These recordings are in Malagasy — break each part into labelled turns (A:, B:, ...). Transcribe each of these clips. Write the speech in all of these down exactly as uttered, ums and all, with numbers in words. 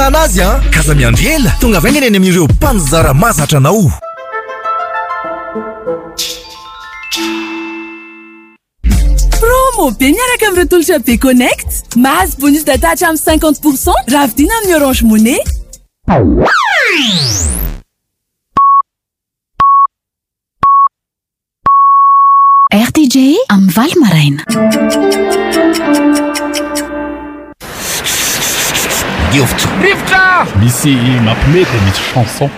A: anazy a kaza miandriela tonga vaingany any amin'ireo mpanjara mazatra anao.
B: Promo be miaraka amin'ireo tolotra be connect. Mahazo bonus data hatramin'ny cinquante pour cent raha vidina amin'ny Orange Money.
C: R T J amin'ny Val Maraina.
D: Rivotra Rivotra misy mampimety misy chanson.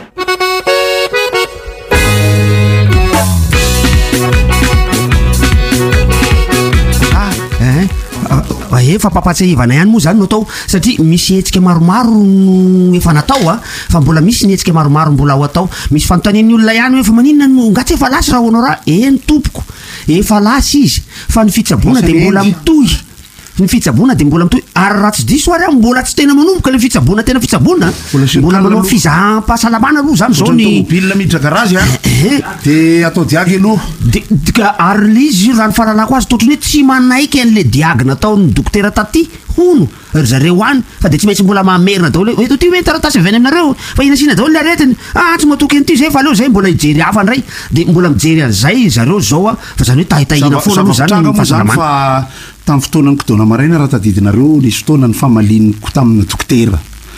E: Efa papatsahivana ihany moa zany no atao satria misy hetsika maromaro no efa natao a fa mbola misy ny hetsika maromaro mbola ao atao. Misy fanontanian'ny olona ihany hoe fa maninona no ngatsy efa lasy raha honao raha eny tompoko efa lasy izy fa ny fitsaboana de mbola mitohy ny fitsaboana de mbola mitohy ary raha tsy diso ary mbola tsy tena manomboka le fitsaboana tena fitsaboana mbola manao fizaham-pahasalamana aloha zany zao ny
F: bil miditra garage a de atao diagy aloha
E: de ka ary lizy raha ny fahalalako azy totrony hoe tsy manaiky an'le diagy natao ny dokotera taty hono ry zareo any fa de tsy maintsy mbola mamerina daholo hoe ty hoe taratasy avy any aminareo fa inasina daholo le aretiny ah tsy matoky an'ity zay fa aleo zay mbola hijery hafa ndray de mbola mijery an'izay zareo zao a fa zany hoe tahitahina foana aloha zany ny fahasalamana.
F: Tamin'ny fotoana ny kotona maraina raha tadidinareo nisy fotoana ny famaliniko tamina dokotera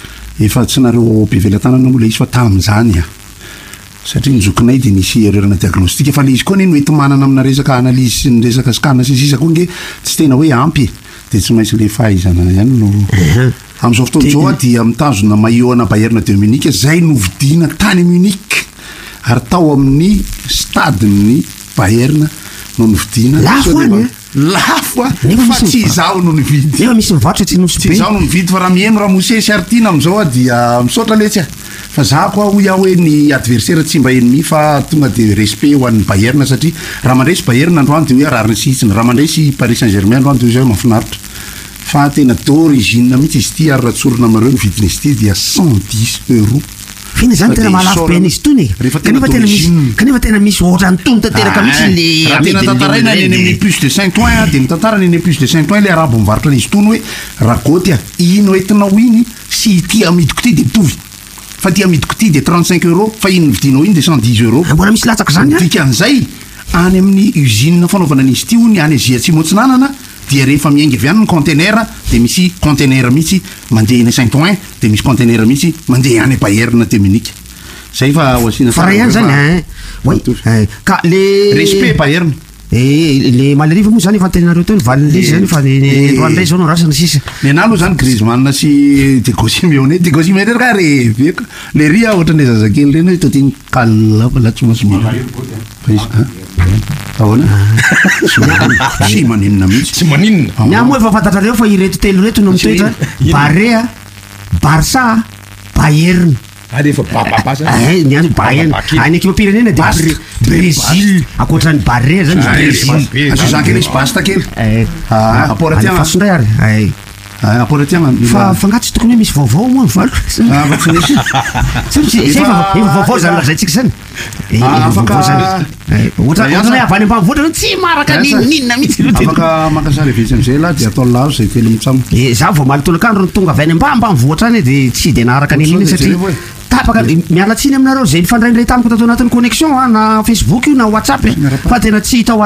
F: efa tsy nareo bevelantanana mola izy fa tamin'izany a satria nizokinay de nisy erreur-na diagnostika fa le izy koa ny mety manana amina resaka analyse sy ny resaka scanne sy sisa koa nge tsy tena hoe ampy de tsy maintsy le fahaizana ihany no amin'izao fotoana zao a dia mitazona maillot-na Bayern de Munich zay no vidina tany Munich ary tao amin'ny stade-ny Bayern no nividina
E: lafo any
F: lafo fa tsy izao no nividy
E: nefa misy mivarotra tsy nosy be
F: izao no nividy fa raha mihaino raha mosesy artina amin'izao a dia misaotra letsy a fa za koa hoy aho hoe ny adversaire tsy mba ennemi fa tonga de respect ho an'ny Bayern satria raha mandresy Bayern androany de hoe arariny sitsiny raha mandresy Paris Saint-Germain androany de hoe zay mahafinaritra fa tena d'origine mihitsy izy ty ary raha tsorona amareo mividina izy ty dia cent dix euros
E: fina zany tena mahalafo be an'izy tony kanefa tena misy kanefa tena misy ohatrany tony tanteraka mihitsy le
F: raha tena tantaraina ny ennemi plus de Saint-Ouen a de mitantara ny ennemi plus de Saint-Ouen le arabo mivarotra an'izy tony hoe ragoty a ino entinao iny sy ty amidiko ty de mitovy fa ty amidiko ty de trente-cinq euros fa ino vidinao iny de cent dix euros
E: mbola misy latsaka zany
F: dikan'izay any amin'ny usine fanaovana an'izy ty ony any Azia tsy motsinanana dia rehefa miainga avy any ny conteneur de misy conteneur mihitsy mandeha eny Saint-Ouen de misy conteneur mihitsy mandeha any Bayern de Munich zay fa oasina
E: fa raha ihany zany oui ka le
F: respect Bayern
E: eh le malariva moa zany efa tenareo teo ny valiny zany fa ny andray zao no rasana sisa
F: ny analo zany Griezmann sy de Simeone de Simeone ka reveko le ria ohatran'le zazakely reny hoe totiny kala la tsy mosy mila ahoana sy maninona mihitsy
D: tsy maninona
E: ny amo efa fantatrareo fa ireto telo reto no mitoetra Barea Barça Bayern
D: rehefa bababasa
E: ny any Bayern any ekipa pirenena de Brésil akoatran'ny Barea zany Brésil
F: azakely izy basta kely apora tiana
E: fasondray ary
F: apora tiana
E: fa fangatsy tokony hoe misy vaovao moa ny valo zay vaovao zany lazaitsika zany vaovao zany ohatra hoe avy any ambanivohitra tsy maraka ninona mihitsy
F: afaka makasary vitsy am'izay la de atao lazo zay telo mitsamo
E: e za vao malitolokandro ny tonga avy any mba ambanivohitra any de tsy de naharaka ninina satria tapaka mialatsiny aminareo zay nifandraindray tamiko tato anatin'ny connexion na Facebook io na WhatsApp fa tena tsy hita